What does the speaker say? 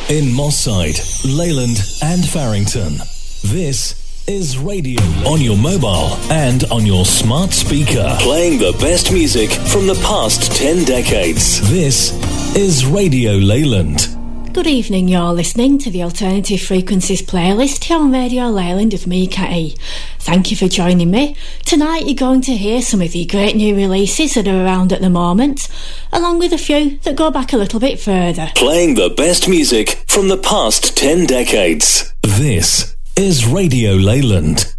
In Moss Side, Leyland and Farrington. This is Radio on your mobile and on your smart speaker. Playing the best music from the past 10 decades. This is Radio Leyland. Good evening, you're listening to the Alternative Frequencies playlist here on Radio Leyland with me, Catty. Thank you for joining me. Tonight you're going to hear some of the great new releases that are around at the moment, along with a few that go back a little bit further. Playing the best music from the past 10 decades. This is Radio Leyland.